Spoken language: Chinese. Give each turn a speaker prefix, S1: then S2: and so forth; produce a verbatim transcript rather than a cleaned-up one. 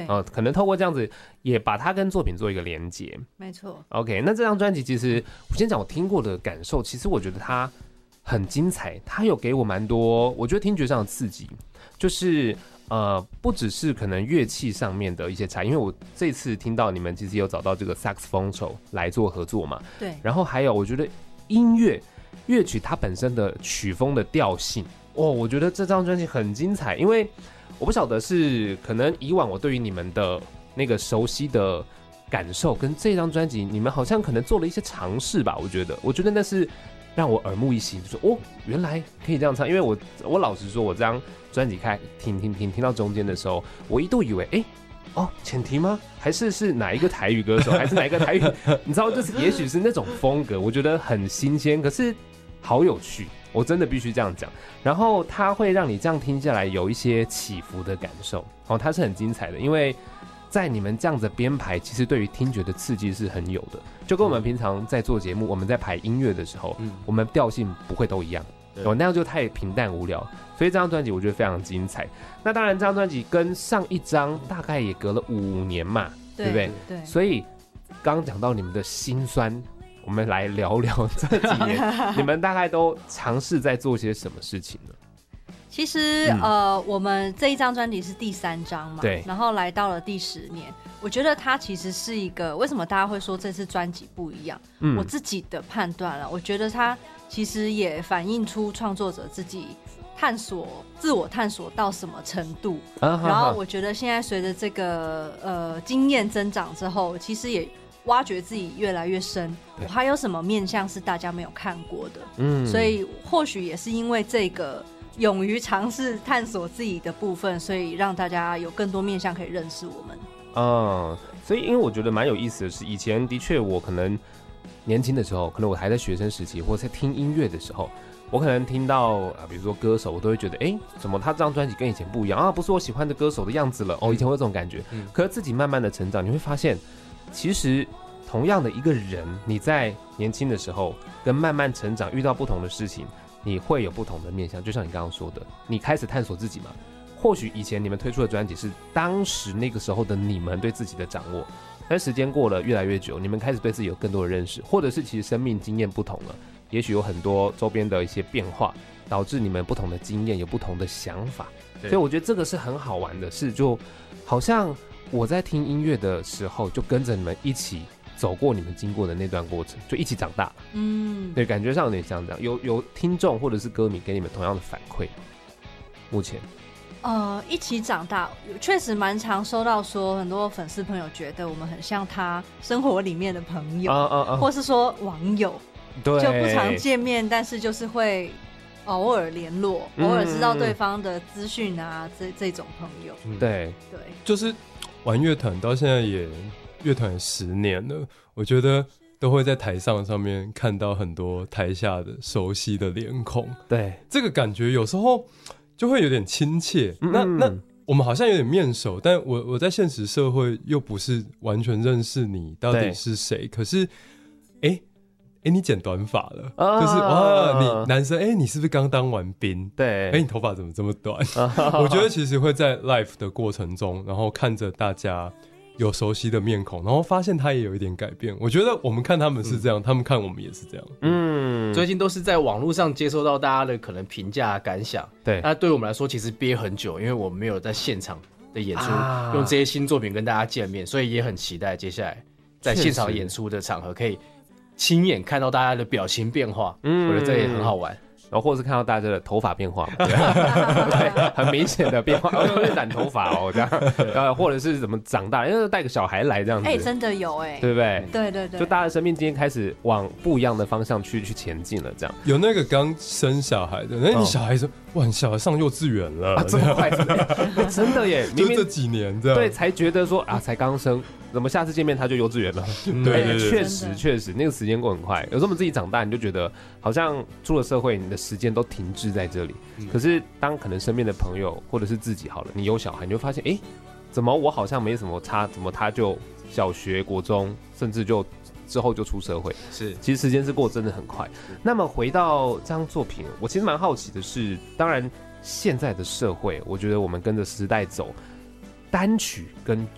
S1: 呃，可能透过这样子也把它跟作品做一个连结。
S2: 没错。
S1: OK， 那这张专辑其实我先讲我听过的感受，其实我觉得它很精彩，它有给我蛮多我觉得听觉上的刺激，就是呃不只是可能乐器上面的一些差异，因为我这次听到你们其实有找到这个萨克斯风手来做合作嘛，
S2: 对，
S1: 然后还有我觉得音乐乐曲它本身的曲风的调性，哦，我觉得这张专辑很精彩，因为我不晓得是可能以往我对于你们的那个熟悉的感受跟这张专辑，你们好像可能做了一些尝试吧，我觉得，我觉得那是让我耳目一新，就说哦，原来可以这样唱。因为我我老实说，我这张专辑开听听听听到中间的时候，我一度以为，哎，哦，前提吗？还是是哪一个台语歌手，还是哪一个台语？你知道，就是也许是那种风格，我觉得很新鲜，可是好有趣，我真的必须这样讲。然后它会让你这样听下来有一些起伏的感受，哦，它是很精彩的，因为在你们这样子的编排，其实对于听觉的刺激是很有的，就跟我们平常在做节目，我们在排音乐的时候，嗯、我们调性不会都一样，哦，那样就太平淡无聊。所以这张专辑我觉得非常精彩。那当然，这张专辑跟上一张大概也隔了五年嘛，对不对？
S2: 对。
S1: 所以刚刚讲到你们的辛酸，我们来聊聊这几年你们大概都尝试在做些什么事情呢？
S2: 其实、嗯、呃，我们这一张专辑是第三张嘛，
S1: 对，
S2: 然后来到了第十年，我觉得它其实是一个，为什么大家会说这次专辑不一样？嗯，我自己的判断了，我觉得它其实也反映出创作者自己探索、自我探索到什么程度。啊、然后我觉得现在随着这个呃经验增长之后，其实也挖掘自己越来越深，我还有什么面向是大家没有看过的？嗯，所以或许也是因为这个。勇于尝试探索自己的部分，所以让大家有更多面向可以认识我们。
S1: 嗯，所以因为我觉得蛮有意思的是，以前的确我可能年轻的时候，可能我还在学生时期，或者在听音乐的时候，我可能听到啊，比如说歌手，我都会觉得，哎，怎么他这张专辑跟以前不一样啊？不是我喜欢的歌手的样子了。哦，以前会有这种感觉。嗯、可是自己慢慢的成长，你会发现，其实同样的一个人，你在年轻的时候跟慢慢成长，遇到不同的事情。你会有不同的面向，就像你刚刚说的，你开始探索自己嘛。或许以前你们推出的专辑是当时那个时候的你们对自己的掌握，但时间过了越来越久，你们开始对自己有更多的认识，或者是其实生命经验不同了，也许有很多周边的一些变化，导致你们不同的经验有不同的想法。所以我觉得这个是很好玩的事，就好像我在听音乐的时候，就跟着你们一起走过你们经过的那段过程，就一起长大。嗯，对，感觉上有点像这样。有有听众或者是歌迷给你们同样的反馈？目前，
S2: 呃，一起长大，确实蛮常收到说，很多粉丝朋友觉得我们很像他生活里面的朋友，啊啊啊或是说网友，对，就不常见面，但是就是会偶尔联络，偶尔知道对方的资讯啊，这这种朋友。
S1: 嗯、对
S3: 对，就是玩乐团到现在也。乐团十年了，我觉得都会在台上上面看到很多台下的熟悉的脸孔。
S1: 对，
S3: 这个感觉有时候就会有点亲切。嗯、那那我们好像有点面熟，但我我在现实社会又不是完全认识你到底是谁。可是，哎、欸、哎、欸，你剪短发了，啊、就是哇，你男生哎、欸，你是不是刚当完兵？
S1: 对，
S3: 哎、欸，你头发怎么这么短？我觉得其实会在 live 的过程中，然后看着大家。有熟悉的面孔，然后发现他也有一点改变。我觉得我们看他们是这样，嗯、他们看我们也是这样。
S4: 嗯，最近都是在网络上接收到大家的可能评价感想。
S1: 对，
S4: 那对我们来说其实憋很久，因为我们没有在现场的演出，啊、用这些新作品跟大家见面，所以也很期待接下来在现场演出的场合可以亲眼看到大家的表情变化。嗯，我觉得这也很好玩。
S1: 然后或是看到大家的头发变化嘛，对，对，很明显的变化，哦，有点染头发哦，这样，呃，或者是怎么长大，因为带个小孩来这样子，
S2: 哎、欸，真的有哎、欸，
S1: 对不对？
S2: 对对对，
S1: 就大家的生命经验开始往不一样的方向去去前进了，这样。
S3: 有那个刚生小孩的，那你小孩说，哦、哇，你小孩上幼稚园了，
S1: 啊，这么快，欸，真的耶，
S3: 就这几年这样，
S1: 对，才觉得说啊，才刚生。怎么下次见面他就幼稚园了？
S3: 对对对，
S1: 确实确实，那个时间过很快。有时候我们自己长大，你就觉得好像出了社会，你的时间都停滞在这里。嗯、可是当可能身边的朋友或者是自己好了，你有小孩，你就发现，哎，怎么我好像没什么差？怎么他就小学、国中，甚至就之后就出社会？
S4: 是，
S1: 其实时间是过得真的很快。那么回到这张作品，我其实蛮好奇的是，当然现在的社会，我觉得我们跟着时代走。单曲跟